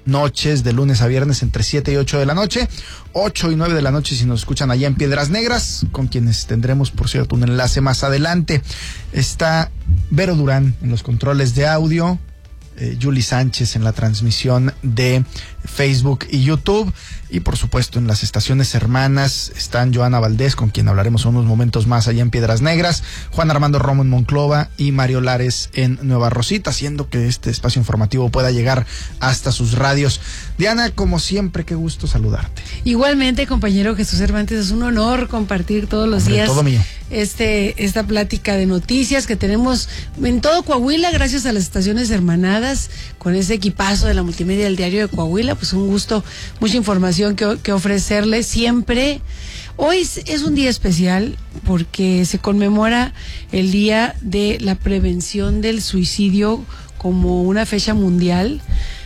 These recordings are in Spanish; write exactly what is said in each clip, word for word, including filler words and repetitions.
noches, de lunes a viernes entre siete y ocho de la noche, ocho y nueve de la noche si nos escuchan allá en Piedras Negras, con quienes tendremos, por cierto, un enlace más adelante. Está Vero Durán en los controles de audio, eh, Yuli Sánchez en la transmisión de Facebook y YouTube, y por supuesto en las estaciones hermanas están Joana Valdés, con quien hablaremos unos momentos más allá en Piedras Negras, Juan Armando Romo en Monclova y Mario Lares en Nueva Rosita, haciendo que este espacio informativo pueda llegar hasta sus radios. Diana, como siempre, qué gusto saludarte. Igualmente, compañero Jesús Cervantes, es un honor compartir todos los Hombre, días todo mío. este esta plática de noticias que tenemos en todo Coahuila, gracias a las estaciones hermanadas, con ese equipazo de la multimedia del Diario de Coahuila. Pues un gusto, mucha información que, que ofrecerles siempre. Hoy es un día especial porque se conmemora el Día de la Prevención del Suicidio como una fecha mundial,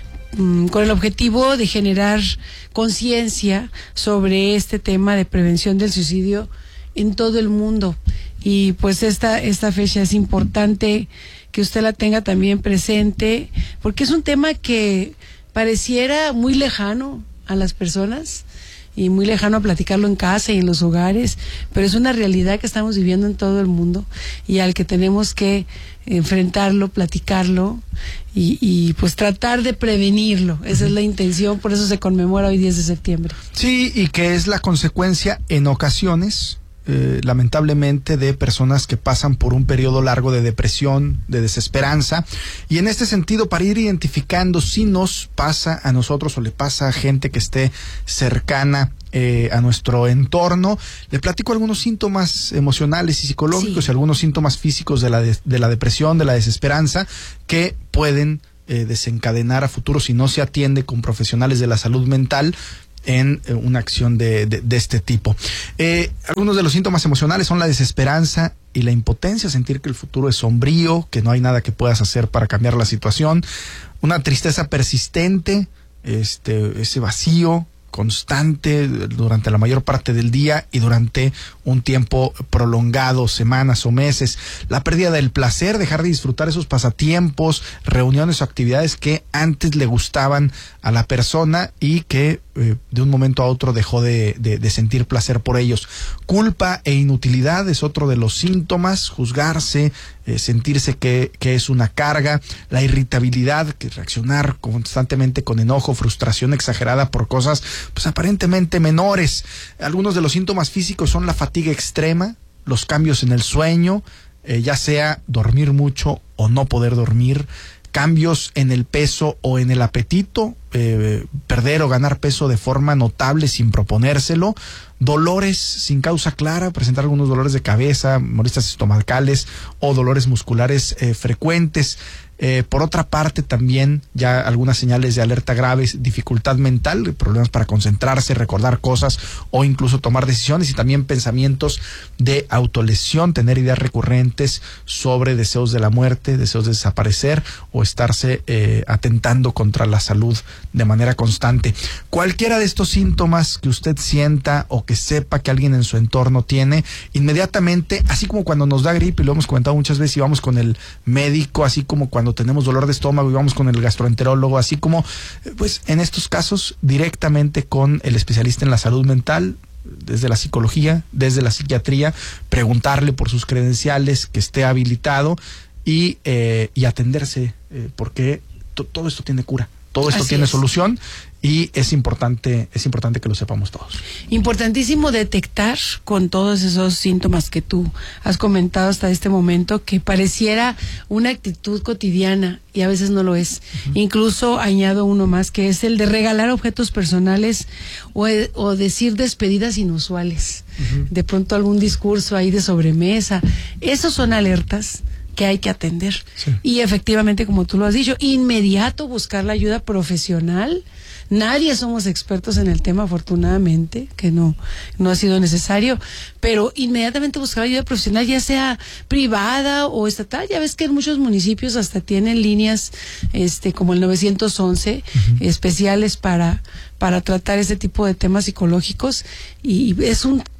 con el objetivo de generar conciencia sobre este tema de prevención del suicidio en todo el mundo. Y pues esta, esta fecha es importante que usted la tenga también presente, porque es un tema que pareciera muy lejano a las personas y muy lejano a platicarlo en casa y en los hogares, pero es una realidad que estamos viviendo en todo el mundo y al que tenemos que enfrentarlo, platicarlo y, y pues tratar de prevenirlo. Esa es la intención, por eso se conmemora hoy diez de septiembre. Sí, y que es la consecuencia en ocasiones, Eh, lamentablemente, de personas que pasan por un periodo largo de depresión, de desesperanza, y en este sentido, para ir identificando si nos pasa a nosotros o le pasa a gente que esté cercana eh, a nuestro entorno, le platico algunos síntomas emocionales y psicológicos, sí, y algunos síntomas físicos de la, de, de la depresión, de la desesperanza, que pueden eh, desencadenar a futuro, si no se atiende con profesionales de la salud mental, en eh, una acción de, de, de este tipo. Eh, algunos de los síntomas emocionales son la desesperanza y la impotencia, sentir que el futuro es sombrío, que no hay nada que puedas hacer para cambiar la situación, una tristeza persistente, este, ese vacío constante durante la mayor parte del día y durante un tiempo prolongado, semanas o meses, la pérdida del placer, dejar de disfrutar esos pasatiempos, reuniones o actividades que antes le gustaban a la persona y que eh, de un momento a otro dejó de, de, de sentir placer por ellos. Culpa e inutilidad es otro de los síntomas, juzgarse, eh, sentirse que, que es una carga, la irritabilidad, que reaccionar constantemente con enojo, frustración exagerada por cosas pues aparentemente menores. Algunos de los síntomas físicos son la fatiga extrema, los cambios en el sueño, eh, ya sea dormir mucho o no poder dormir, cambios en el peso o en el apetito, eh, perder o ganar peso de forma notable sin proponérselo, dolores sin causa clara, presentar algunos dolores de cabeza, molestias estomacales o dolores musculares eh, frecuentes. Eh, por otra parte, también ya algunas señales de alerta graves, dificultad mental, problemas para concentrarse, recordar cosas o incluso tomar decisiones, y también pensamientos de autolesión, tener ideas recurrentes sobre deseos de la muerte, deseos de desaparecer o estarse eh, atentando contra la salud de manera constante. Cualquiera de estos síntomas que usted sienta o que sepa que alguien en su entorno tiene, inmediatamente, así como cuando nos da gripe, y lo hemos comentado muchas veces, y vamos con el médico, así como cuando tenemos dolor de estómago y vamos con el gastroenterólogo, así como pues en estos casos directamente con el especialista en la salud mental, desde la psicología, desde la psiquiatría, preguntarle por sus credenciales, que esté habilitado y, eh, y atenderse, eh, porque to- todo esto tiene cura, todo esto Así tiene es. solución. Y es importante, es importante que lo sepamos todos. Importantísimo detectar con todos esos síntomas que tú has comentado hasta este momento, que pareciera una actitud cotidiana y a veces no lo es. Uh-huh. Incluso añado uno más, que es el de regalar objetos personales o, o decir despedidas inusuales. Uh-huh. De pronto algún discurso ahí de sobremesa. Esos son alertas que hay que atender. Sí. Y efectivamente, como tú lo has dicho, inmediato buscar la ayuda profesional. Nadie somos expertos en el tema, afortunadamente, que no, no ha sido necesario, pero inmediatamente buscar ayuda profesional, ya sea privada o estatal. Ya ves que en muchos municipios hasta tienen líneas este como el nueve once, uh-huh, especiales para, para tratar ese tipo de temas psicológicos, y es un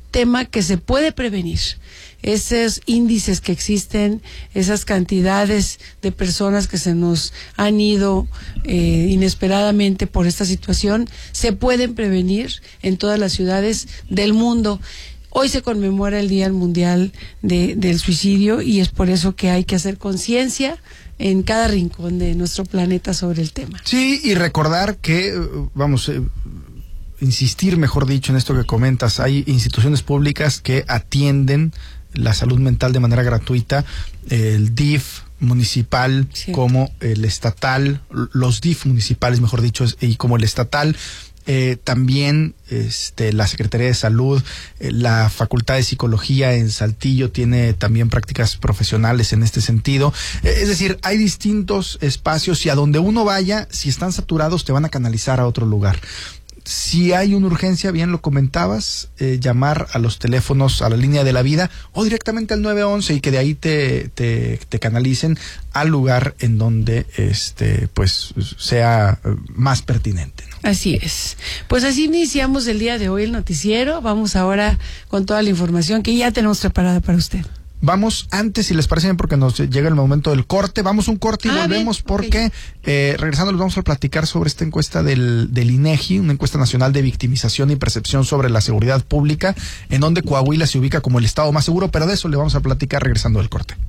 tema que se puede prevenir. Esos índices que existen, esas cantidades de personas que se nos han ido eh, inesperadamente por esta situación, se pueden prevenir en todas las ciudades del mundo. Hoy se conmemora el Día Mundial de, del Suicidio y es por eso que hay que hacer conciencia en cada rincón de nuestro planeta sobre el tema. Sí, y recordar que, vamos, eh, insistir, mejor dicho, en esto que comentas, hay instituciones públicas que atienden la salud mental de manera gratuita, el D I F municipal, sí, como el estatal, los D I F municipales, mejor dicho, y como el estatal. Eh, también este, la Secretaría de Salud, eh, la Facultad de Psicología en Saltillo tiene también prácticas profesionales en este sentido. Eh, es decir, hay distintos espacios y a donde uno vaya, si están saturados, te van a canalizar a otro lugar. Si hay una urgencia, bien lo comentabas, eh, llamar a los teléfonos, a la línea de la vida o directamente al nueve once y que de ahí te, te, te canalicen al lugar en donde este pues sea más pertinente, ¿no? Así es. Pues así iniciamos el día de hoy el noticiero. Vamos ahora con toda la información que ya tenemos preparada para usted. Vamos antes, si les parece bien, porque nos llega el momento del corte. Vamos un corte y ah, volvemos bien, porque, okay. eh, regresando, les vamos a platicar sobre esta encuesta del, del INEGI, una encuesta nacional de victimización y percepción sobre la seguridad pública, en donde Coahuila se ubica como el estado más seguro, pero de eso le vamos a platicar regresando del corte.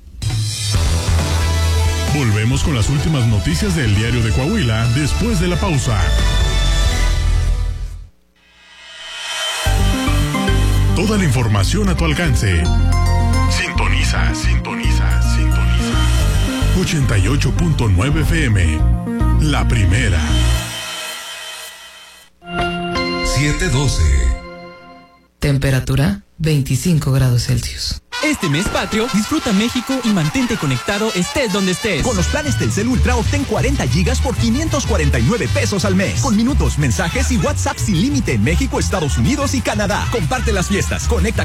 Volvemos con las últimas noticias del Diario de Coahuila después de la pausa. Toda la información a tu alcance. Sintoniza, sintoniza, sintoniza. ochenta y ocho punto nueve F M. La primera. siete doce. Temperatura veinticinco grados Celsius. Este mes patrio, disfruta México y mantente conectado estés donde estés. Con los planes Telcel Ultra obtén cuarenta gigas por quinientos cuarenta y nueve pesos al mes. Con minutos, mensajes y WhatsApp sin límite en México, Estados Unidos y Canadá. Comparte las fiestas, conecta